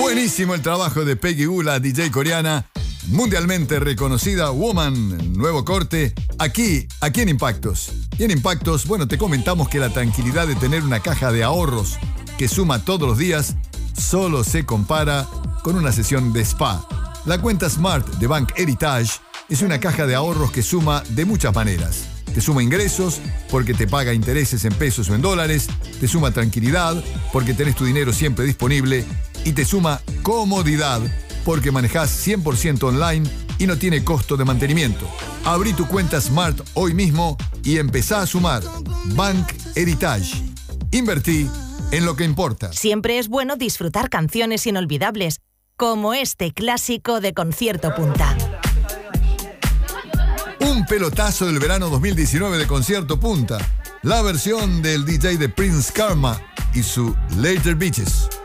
Buenísimo el trabajo de Peggy Gou, la DJ coreana, mundialmente reconocida, Woman, nuevo corte, aquí en Impactos. Y en Impactos, bueno, te comentamos que la tranquilidad de tener una caja de ahorros que suma todos los días solo se compara con una sesión de spa. La cuenta Smart de Bank Heritage es una caja de ahorros que suma de muchas maneras. Te suma ingresos porque te paga intereses en pesos o en dólares, te suma tranquilidad porque tenés tu dinero siempre disponible y te suma comodidad porque manejás 100% online y no tiene costo de mantenimiento. Abrí tu cuenta Smart hoy mismo y empezá a sumar. Bank Heritage. Invertí en lo que importa. Siempre es bueno disfrutar canciones inolvidables, como este clásico de Concierto Punta. Un pelotazo del verano 2019 de Concierto Punta. La versión del DJ de Prince Karma y su Later Beaches.